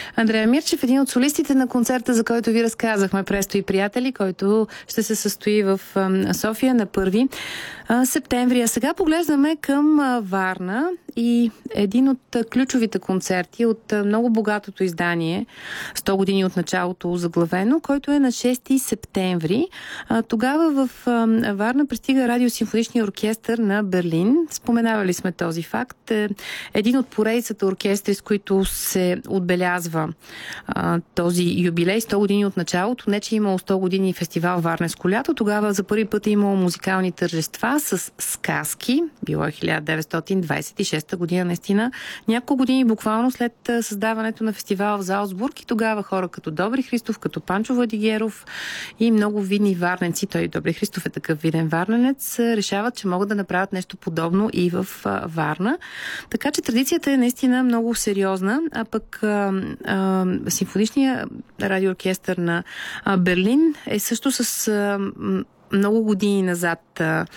Андрея Мирчев, един от солистите на концерта, за който ви разказахме, Престо и приятели, който ще се състои в София на 1 септември. А сега поглеждаме към Варна и един от ключовите концерти от много богатото издание 100 години от началото заглавено, който е на 6 септември. Тогава в Варна пристига Радиосимфоничния оркестър на Берлин. Споменавали сме този факт. Един от поредицата оркестри, с които се отбелязва този юбилей, 100 години от началото. Не, че имало 100 години фестивал Варненско лято. Тогава за първи път е имало музикални тържества с сказки. Било е 1926 година, наистина. Няколко години буквално след създаването на фестивала в Залцбург, и тогава хора като Добри Христов, като Панчо Владигеров и много видни варненци, той Добри Христов е такъв виден варненец, решават, че могат да направят нещо подобно и в Варна. Така че традицията е наистина много сериозна, а пък симфоничния радиооркестър на Берлин е също с много години назад